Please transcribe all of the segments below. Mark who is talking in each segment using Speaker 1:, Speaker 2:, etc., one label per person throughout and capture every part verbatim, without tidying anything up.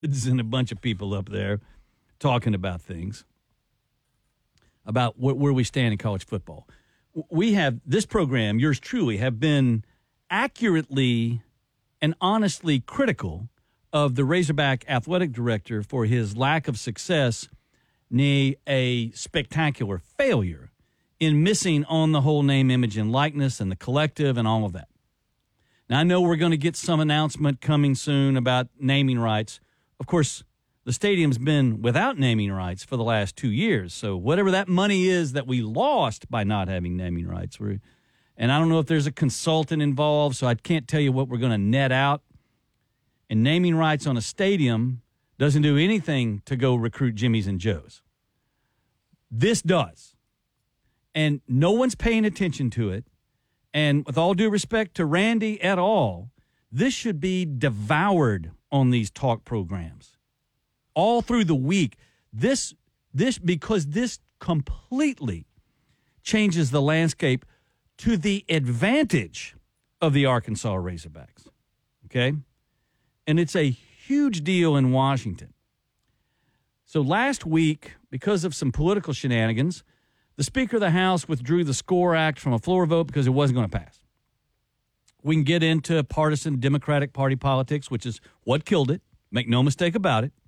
Speaker 1: and a bunch of people up there talking about things, about wh- where we stand in college football. We have, this program, yours truly, have been accurately and honestly critical of the Razorback athletic director for his lack of success, nay, a spectacular failure in missing on the whole name, image, and likeness and the collective and all of that. Now, I know we're going to get some announcement coming soon about naming rights. Of course, the stadium's been without naming rights for the last two years. So whatever that money is that we lost by not having naming rights, we're, and I don't know if there's a consultant involved, so I can't tell you what we're going to net out. And naming rights on a stadium doesn't do anything to go recruit Jimmys and Joes. This does. And no one's paying attention to it. And with all due respect to Randy et al., this should be devoured on these talk programs all through the week. This, this, because this completely changes the landscape to the advantage of the Arkansas Razorbacks. Okay? And it's a huge deal in Washington. So last week, because of some political shenanigans, the Speaker of the House withdrew the SCORE Act from a floor vote because it wasn't going to pass. We can get into partisan Democratic Party politics, which is what killed it. Make no mistake about it.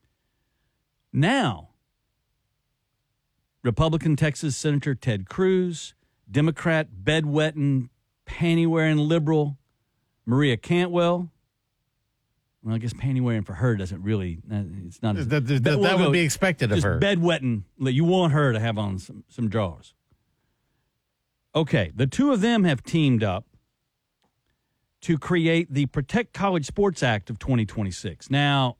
Speaker 1: Now, Republican Texas Senator Ted Cruz, Democrat bedwetting, panty-wearing liberal Maria Cantwell. Well, I guess panty-wearing for her doesn't really, it's not as...
Speaker 2: That, that, that, that would be expected of
Speaker 1: just
Speaker 2: her.
Speaker 1: Bedwetting, you want her to have on some, some drawers. Okay, the two of them have teamed up to create the Protect College Sports Act of twenty twenty-six. Now,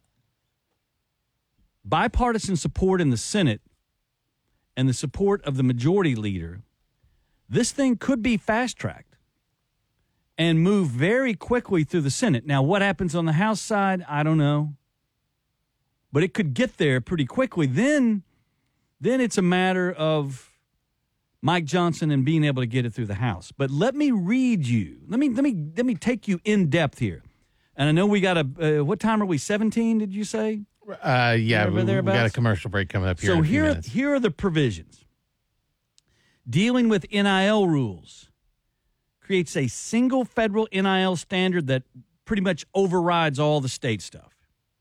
Speaker 1: bipartisan support in the Senate and the support of the majority leader, this thing could be fast-tracked and move very quickly through the Senate. Now, what happens on the House side, I don't know. But it could get there pretty quickly. Then, then it's a matter of Mike Johnson and being able to get it through the House. But let me read you. Let me let me let me take you in depth here. And I know we got a uh, what time are we? seventeen? Did you say?
Speaker 2: Uh, yeah, we, we got a commercial break coming up here.
Speaker 1: So
Speaker 2: in a few
Speaker 1: here
Speaker 2: minutes.
Speaker 1: here are the provisions. Dealing with N I L rules creates a single federal N I L standard that pretty much overrides all the state stuff.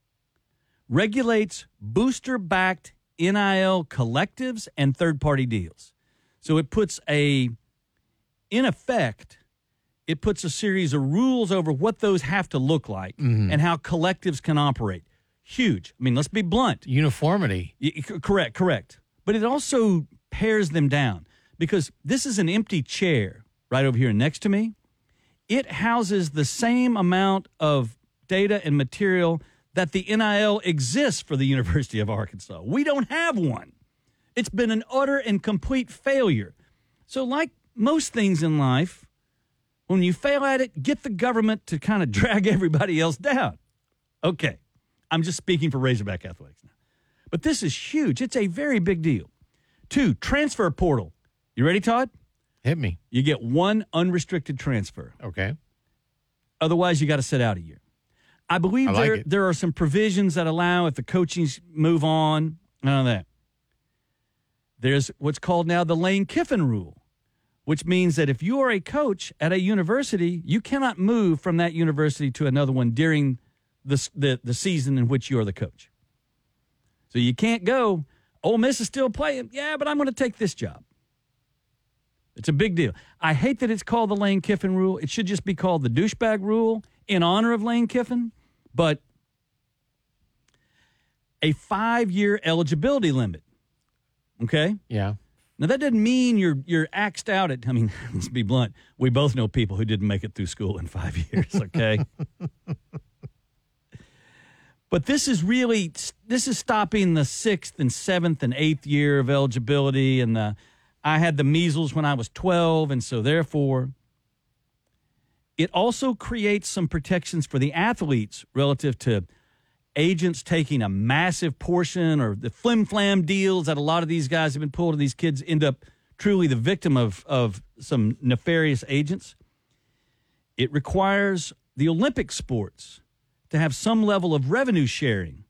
Speaker 1: Regulates booster-backed N I L collectives and third-party deals. So it puts a, in effect, it puts a series of rules over what those have to look like mm-hmm. and how collectives can operate. Huge. I mean, let's be blunt.
Speaker 2: Uniformity.
Speaker 1: Correct, correct. But it also pares them down because this is an empty chair right over here next to me. It houses the same amount of data and material that the N I L exists for the University of Arkansas. We don't have one. It's been an utter and complete failure. So like most things in life, when you fail at it, get the government to kind of drag everybody else down. Okay, I'm just speaking for Razorback Athletics now. But this is huge. It's a very big deal. Two, transfer portal. You ready, Todd?
Speaker 2: Hit me.
Speaker 1: You get one unrestricted transfer.
Speaker 2: Okay.
Speaker 1: Otherwise, you got to sit out a year. I believe I like there, there are some provisions that allow if the coaches move on, none of that. There's what's called now the Lane Kiffin rule, which means that if you are a coach at a university, you cannot move from that university to another one during the, the, the season in which you are the coach. So you can't go, Ole Miss is still playing. Yeah, but I'm going to take this job. It's a big deal. I hate that it's called the Lane Kiffin rule. It should just be called the douchebag rule in honor of Lane Kiffin. But a five-year eligibility limit. Okay?
Speaker 2: Yeah.
Speaker 1: Now, that doesn't mean you're you're axed out at, I mean, let's be blunt. We both know people who didn't make it through school in five years, okay? But this is really, this is stopping the sixth and seventh and eighth year of eligibility. And the, I had the measles when I was twelve, and so therefore, it also creates some protections for the athletes relative to agents taking a massive portion or the flim-flam deals that a lot of these guys have been pulled, and these kids end up truly the victim of, of some nefarious agents. It requires the Olympic sports to have some level of revenue sharing